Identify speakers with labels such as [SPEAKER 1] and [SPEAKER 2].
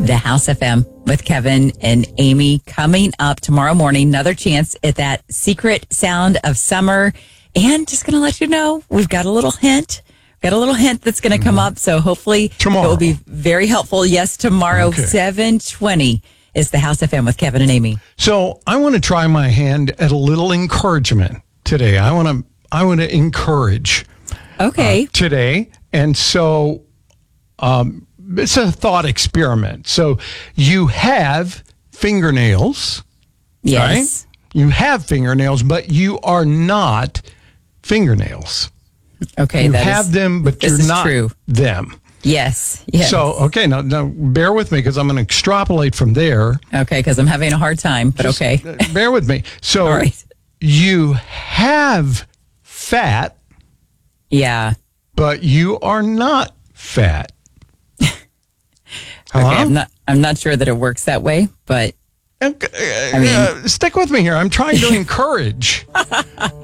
[SPEAKER 1] The House FM with Kevin and Amy coming up tomorrow morning. Another chance at that secret sound of summer. And just going to let you know, we've got a little hint. That's going to come up. So hopefully
[SPEAKER 2] tomorrow.
[SPEAKER 1] It will be very helpful. Yes, tomorrow, 7:20 is the House FM with Kevin and Amy.
[SPEAKER 2] So I want to try my hand at a little encouragement today. I want to encourage today. And so it's a thought experiment. So you have fingernails.
[SPEAKER 1] Yes.
[SPEAKER 2] Right? You have fingernails, but you are not fingernails.
[SPEAKER 1] Okay.
[SPEAKER 2] You have them, but you're not them.
[SPEAKER 1] Yes.
[SPEAKER 2] So, okay, now bear with me because I'm going to extrapolate from there.
[SPEAKER 1] Okay, because I'm having a hard time, but
[SPEAKER 2] Just
[SPEAKER 1] okay.
[SPEAKER 2] Bear with me. So,
[SPEAKER 1] all right.
[SPEAKER 2] You have fat.
[SPEAKER 1] Yeah.
[SPEAKER 2] But you are not fat.
[SPEAKER 1] Okay, I'm not sure that it works that way, but
[SPEAKER 2] stick with me here. I'm trying to encourage.